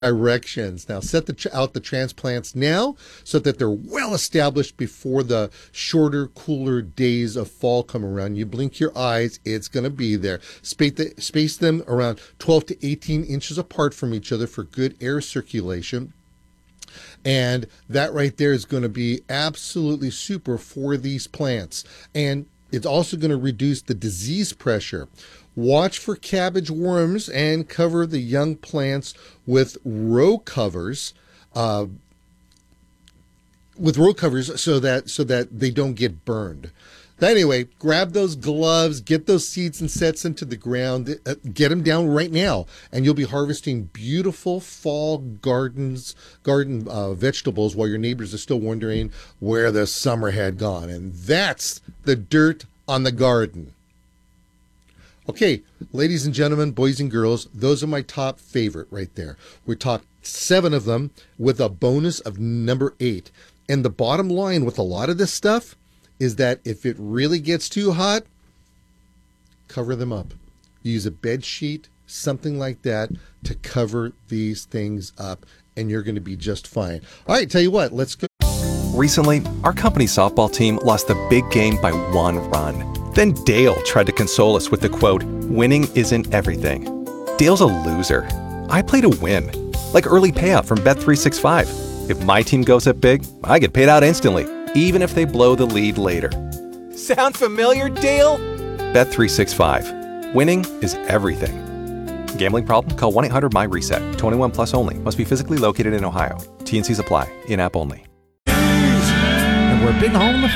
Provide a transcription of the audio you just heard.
directions. Now set out the transplants now so that they're well established before the shorter, cooler days of fall come around. You blink your eyes, it's going to be there. Space them around 12 to 18 inches apart from each other for good air circulation. And that right there is going to be absolutely super for these plants. And it's also going to reduce the disease pressure. Watch for cabbage worms and cover the young plants with row covers. So that they don't get burned. But anyway, grab those gloves, get those seeds and sets into the ground, get them down right now, and you'll be harvesting beautiful fall garden vegetables while your neighbors are still wondering where the summer had gone. And that's the dirt on the garden. Okay, ladies and gentlemen, boys and girls, those are my top favorite right there. We talked 7 of them with a bonus of number 8. And the bottom line with a lot of this stuff is that if it really gets too hot, cover them up. Use a bed sheet, something like that, to cover these things up, and you're going to be just fine. All right, tell you what, let's go. Recently, our company softball team lost the big game by 1 run. Then Dale tried to console us with the quote, "Winning isn't everything." Dale's a loser. I play to win, like early payout from Bet365. If my team goes up big, I get paid out instantly, even if they blow the lead later. Sound familiar, Dale? Bet365. Winning is everything. Gambling problem? Call 1-800-MY-RESET. 21 plus only. Must be physically located in Ohio. T&Cs apply. In-app only. And we're big hole in the